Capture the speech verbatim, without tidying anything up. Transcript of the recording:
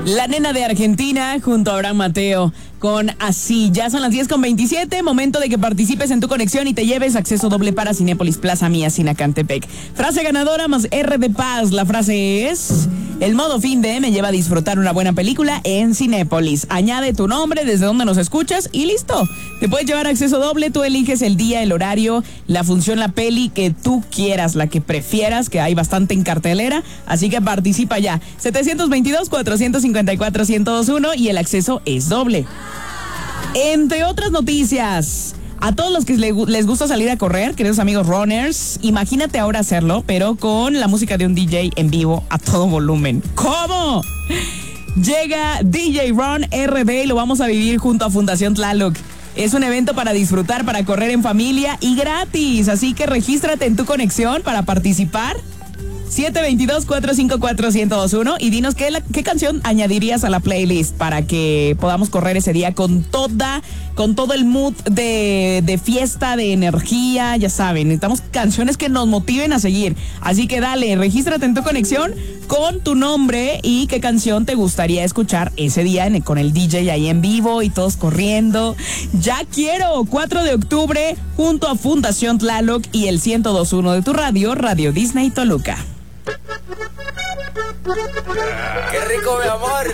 La nena de Argentina junto a Abraham Mateo con Así. Ya son las diez con veintisiete, momento de que participes en tu conexión y te lleves acceso doble para Cinépolis Plaza Mía Sinacantepec. Frase ganadora más R de Paz. La frase es: el modo fin de me lleva a disfrutar una buena película en Cinépolis. Añade tu nombre, desde donde nos escuchas y listo. Te puedes llevar acceso doble, tú eliges el día, el horario, la función, la peli que tú quieras, la que prefieras, que hay bastante en cartelera, así que participa ya. setecientos veintidós, cuatrocientos cincuenta y cuatro, ciento veintiuno y el acceso es doble. Entre otras noticias, a todos los que les gusta salir a correr, queridos amigos runners, imagínate ahora hacerlo, pero con la música de un D J en vivo a todo volumen. ¿Cómo? Llega D J Run R D y lo vamos a vivir junto a Fundación Tlaloc. Es un evento para disfrutar, para correr en familia y gratis, así que regístrate en tu conexión para participar. siete dos dos, cuatro cinco cuatro, ciento veintiuno y dinos qué, la, qué canción añadirías a la playlist para que podamos correr ese día con toda, con todo el mood de, de fiesta, de energía, ya saben, necesitamos canciones que nos motiven a seguir, así que dale, regístrate en tu conexión con tu nombre y qué canción te gustaría escuchar ese día en el, con el D J ahí en vivo y todos corriendo. Ya quiero, cuatro de octubre junto a Fundación Tlaloc y el ciento dos punto uno de tu radio, Radio Disney Toluca. ¡Qué rico, mi amor!